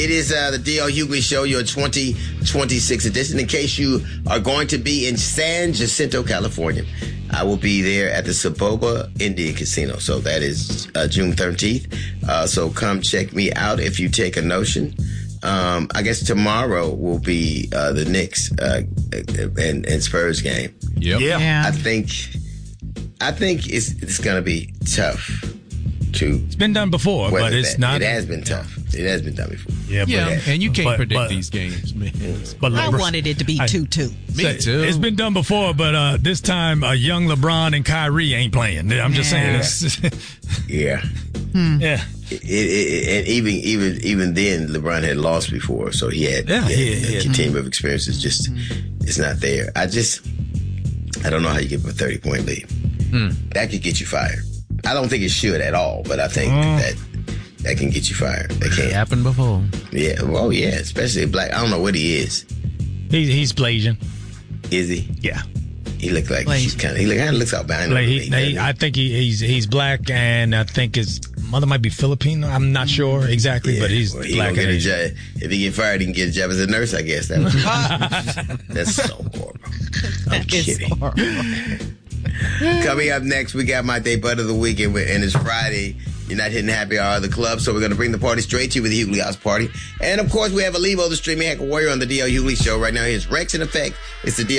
It is the D.L. Hughley Show, your 2026 edition. In case you are going to be in San Jacinto, California, I will be there at the Saboba Indian Casino. So that is June 13th. So come check me out if you take a notion. I guess tomorrow will be the Knicks and Spurs game. Yep. Yeah. I think it's going to be tough. It's been done before, but it's not. It has been tough. It has been done before. And you can't predict these games, man. But I wanted it to be 2-2. Me too. It's been done before, but this time young LeBron and Kyrie ain't playing. I'm just saying. Yeah. Yeah. And even then, LeBron had lost before, so he had a team of experiences. Just it's not there. I don't know how you get a 30-point lead. That could get you fired. I don't think it should at all, but I think that can get you fired. That can happened before. Yeah. Well, yeah. Especially black. I don't know what he is. He's Blasian. Is he? Yeah. He looked like he kind of looks out behind him. I think he's black, and I think his mother might be Filipino. I'm not sure exactly, but he's black. If he get fired, he can get a job as a nurse, I guess. That's so horrible. I'm kidding. Coming up next, we got my day butt of the week, and it's Friday. You're not hitting happy hour of the club, so we're going to bring the party straight to you with the Hughley House Party. And, of course, we have Alivo, the streaming hacker warrior, on the D.L. Hughley Show right now. Here's Rex in Effect. It's the D.L.